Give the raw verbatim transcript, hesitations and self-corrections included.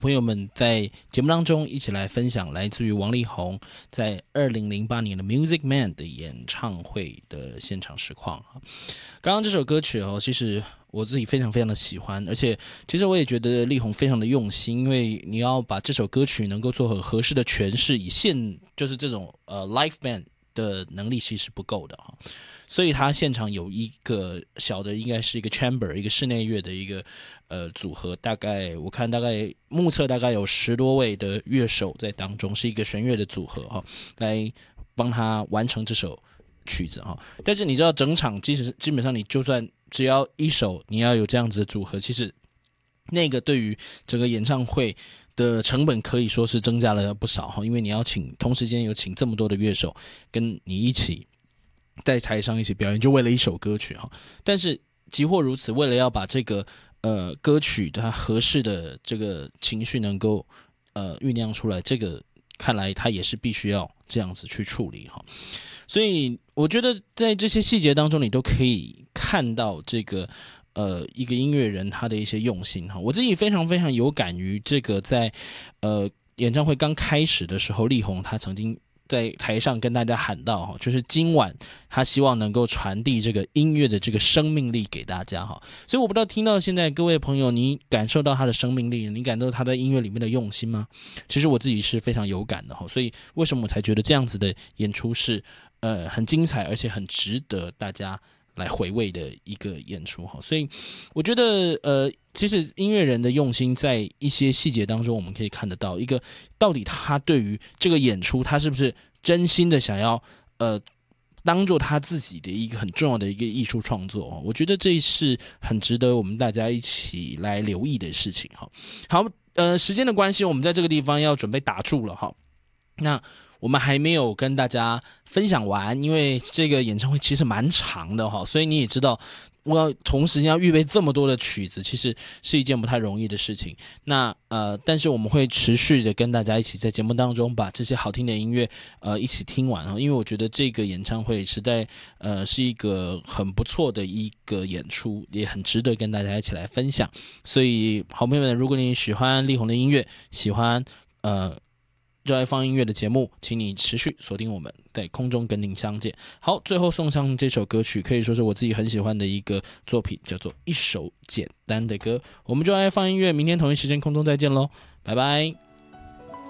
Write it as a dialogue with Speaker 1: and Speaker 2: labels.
Speaker 1: 朋友们在节目当中一起来分享来自于王力宏在二零零八年的 Music Man 的演唱会的现场实况。刚刚这首歌曲哦，其实我自己非常非常的喜欢，而且其实我也觉得力宏非常的用心，因为你要把这首歌曲能够做很合适的诠释，以现就是这种呃 live band 的能力其实不够的哈。所以他现场有一个小的，应该是一个 chamber， 一个室内乐的一个呃组合，大概我看大概目测大概有十多位的乐手在当中，是一个弦乐的组合哈，来帮他完成这首曲子哈。但是你知道，整场其实基本上你就算只要一首，你要有这样子的组合，其实那个对于整个演唱会的成本可以说是增加了不少哈，因为你要请同时间有请这么多的乐手跟你一起在台上一起表演，就为了一首歌曲哈。但是即或如此，为了要把这个呃歌曲它合适的这个情绪能够呃酝酿出来，这个看来它也是必须要这样子去处理哈。所以我觉得在这些细节当中，你都可以看到这个呃一个音乐人他的一些用心哈。我自己非常非常有感于这个在呃演唱会刚开始的时候，力宏他曾经在台上跟大家喊到，就是今晚他希望能够传递这个音乐的这个生命力给大家。所以我不知道听到现在各位朋友，你感受到他的生命力，你感受到他的音乐里面的用心吗？其实我自己是非常有感的，所以为什么我才觉得这样子的演出是呃很精彩，而且很值得大家来回味的一个演出。所以我觉得呃其实音乐人的用心在一些细节当中我们可以看得到，一个到底他对于这个演出他是不是真心的想要呃当做他自己的一个很重要的一个艺术创作。我觉得这是很值得我们大家一起来留意的事情。好，呃时间的关系，我们在这个地方要准备打住了哈。那我们还没有跟大家分享完，因为这个演唱会其实蛮长的哈，所以你也知道，我要同时要预备这么多的曲子，其实是一件不太容易的事情。那呃，但是我们会持续的跟大家一起在节目当中把这些好听的音乐呃一起听完哈，因为我觉得这个演唱会实在呃是一个很不错的一个演出，也很值得跟大家一起来分享。所以好朋友们，如果你喜欢力宏的音乐，喜欢呃。热爱放音乐的节目，请你持续锁定我们，在空中跟您相见。好，最后送上这首歌曲，可以说是我自己很喜欢的一个作品，叫做《一首简单的歌》。我们就爱放音乐，明天同一时间空中再见喽，拜拜。